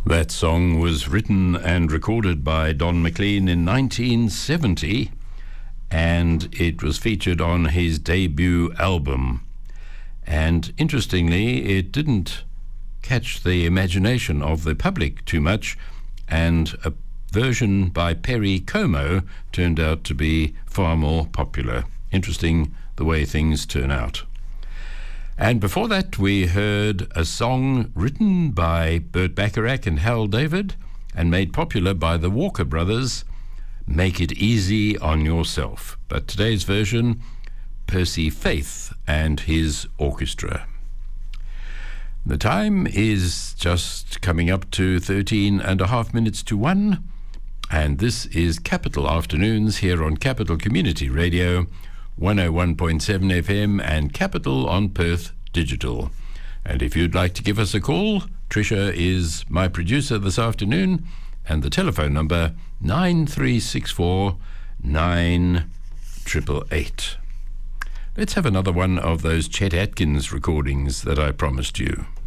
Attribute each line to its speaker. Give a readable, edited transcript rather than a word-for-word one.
Speaker 1: That song was written and recorded by Don McLean in 1970, and it was featured on his debut album. And interestingly, it didn't catch the imagination of the public too much, and a version by Perry Como turned out to be far more popular. Interesting the way things turn out. And before that, we heard a song written by Burt Bacharach and Hal David and made popular by the Walker Brothers, Make It Easy on Yourself. But today's version, Percy Faith and his orchestra. The time is just coming up to 13.5 to 1, and this is Capital Afternoons here on Capital Community Radio, 101.7 FM and Capital on Perth Digital. And if you'd like to give us a call, Tricia is my producer this afternoon, and the telephone number 9364 9888. Let's have another one of those Chet Atkins recordings that I promised you.